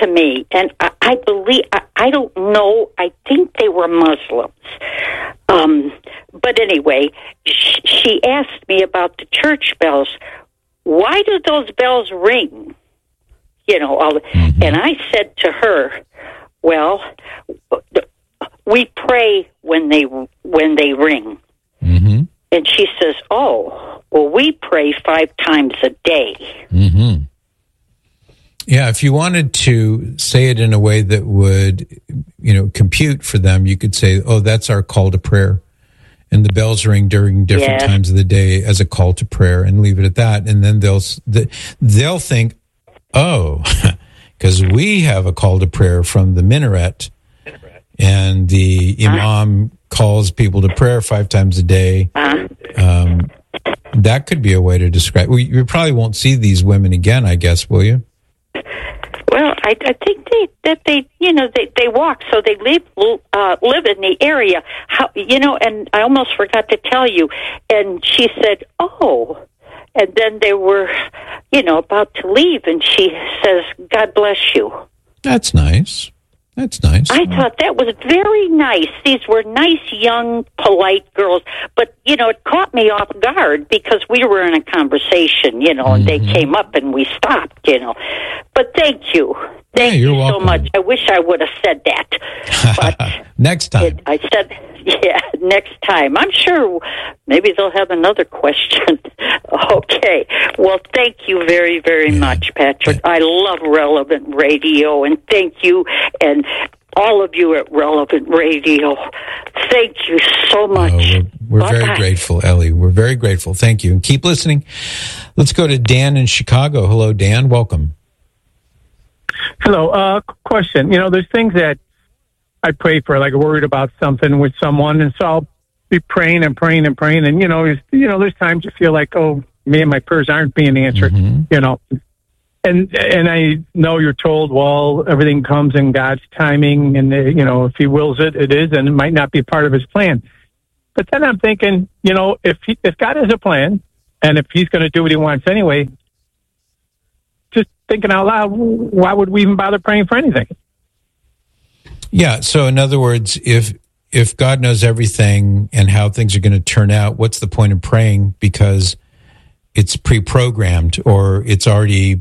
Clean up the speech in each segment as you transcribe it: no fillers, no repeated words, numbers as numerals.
to me, and I believe, I don't know, I think they were Muslims. But anyway, she asked me about the church bells. Why do those bells ring? And I said to her, well, we pray when they ring. Mm-hmm. And she says, oh, well, we pray 5 times a day. Mm-hmm. Yeah, if you wanted to say it in a way that would, compute for them, you could say, oh, that's our call to prayer. And the bells ring during different times of the day as a call to prayer, and leave it at that. And then they'll think, oh, because we have a call to prayer from the minaret, and the imam calls people to prayer 5 times a day. That could be a way to describe. You probably won't see these women again, I guess, will you? Well, I think they walk, so they live in the area. And I almost forgot to tell you. And she said, "Oh," and then they were, about to leave, and she says, "God bless you." That's nice. That's nice. I thought that was very nice. These were nice, young, polite girls. But, it caught me off guard because we were in a conversation, and they came up and we stopped, But thank you. Thank you so much. I wish I would have said that. But next time. I said, next time. I'm sure maybe they'll have another question. Okay. Well, thank you very, very much, Patrick. I love Relevant Radio, and thank you, and all of you at Relevant Radio. Thank you so much. We're very grateful, Ellie. We're very grateful. Thank you. And keep listening. Let's go to Dan in Chicago. Hello, Dan. Welcome. Hello. Question. There's things that I pray for, like worried about something with someone, and so I'll be praying and praying and praying, and there's times you feel like, oh, man, my prayers aren't being answered, and I know you're told, well, everything comes in God's timing, and if He wills it, it is, and it might not be part of His plan. But then I'm thinking, if God has a plan, and if He's going to do what He wants anyway, just thinking out loud, why would we even bother praying for anything? Yeah. So in other words, if God knows everything and how things are going to turn out, what's the point of praying? Because it's pre-programmed, or it's already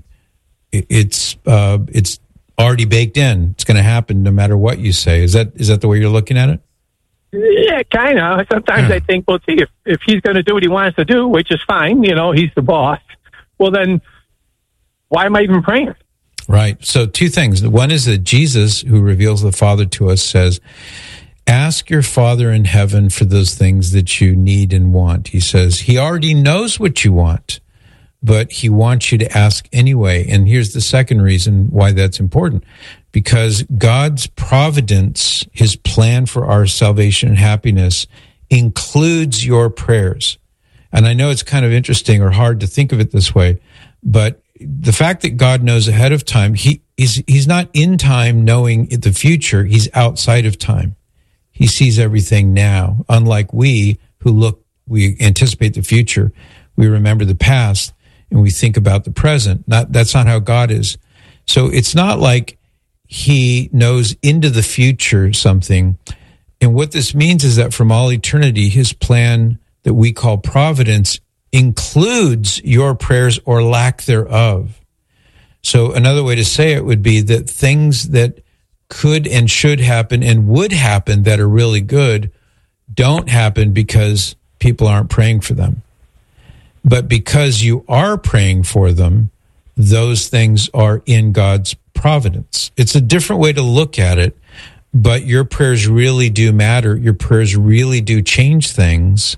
already baked in. It's going to happen no matter what you say. Is that the way you're looking at it? Yeah, kind of. Sometimes I think, well, see, if He's going to do what He wants to do, which is fine, He's the boss. Well, then why am I even praying? Right. So 2 things. One is that Jesus, who reveals the Father to us, says, ask your Father in heaven for those things that you need and want. He says He already knows what you want, but He wants you to ask anyway. And here's the second reason why that's important. Because God's providence, His plan for our salvation and happiness, includes your prayers. And I know it's kind of interesting or hard to think of it this way, but the fact that God knows ahead of time, he's not in time knowing the future. He's outside of time. He sees everything now. Unlike we anticipate the future. We remember the past and we think about the present. That's not how God is. So it's not like He knows into the future something. And what this means is that from all eternity, His plan that we call providence includes your prayers or lack thereof. So another way to say it would be that things that could and should happen and would happen that are really good don't happen because people aren't praying for them. But because you are praying for them, those things are in God's providence. It's a different way to look at it, but your prayers really do matter. Your prayers really do change things.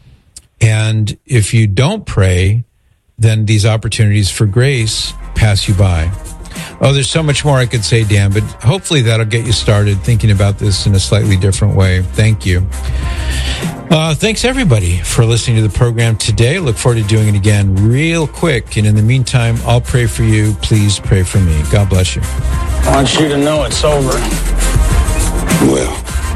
And if you don't pray, then these opportunities for grace pass you by. Oh, there's so much more I could say, Dan, but hopefully that'll get you started thinking about this in a slightly different way. Thank you. Thanks, everybody, for listening to the program today. Look forward to doing it again real quick. And in the meantime, I'll pray for you. Please pray for me. God bless you. I want you to know it's over. Well,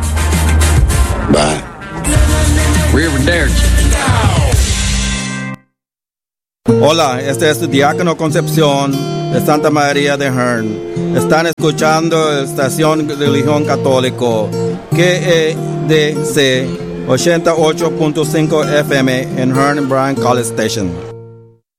bye. Arrivederci. Hola, este es tu diácono Concepción. de Santa María de Hearn. Están escuchando la estación de Religión Católico KEDC 88.5 FM en Hearn Bryan College Station.